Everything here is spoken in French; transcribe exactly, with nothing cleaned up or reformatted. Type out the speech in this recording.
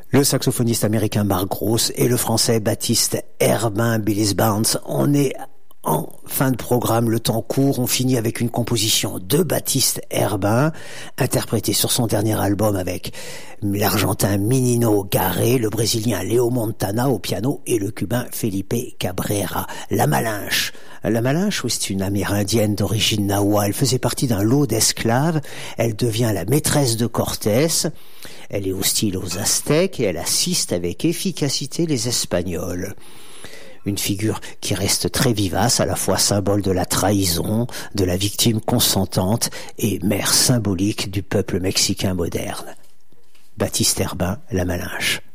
Le saxophoniste américain Mark Gross et le français Baptiste Herbin, Billy's Bounce. On est en fin de programme, le temps court, on finit avec une composition de Baptiste Herbin, interprétée sur son dernier album avec l'Argentin Minino Garé, le Brésilien Léo Montana au piano et le Cubain Felipe Cabrera. La Malinche. La Malinche, oui, c'est une amérindienne d'origine nahua. Elle faisait partie d'un lot d'esclaves. Elle devient la maîtresse de Cortés. Elle est hostile aux Aztèques et elle assiste avec efficacité les Espagnols. Une figure qui reste très vivace, à la fois symbole de la trahison, de la victime consentante et mère symbolique du peuple mexicain moderne. Baptiste Herbin, La Malinche.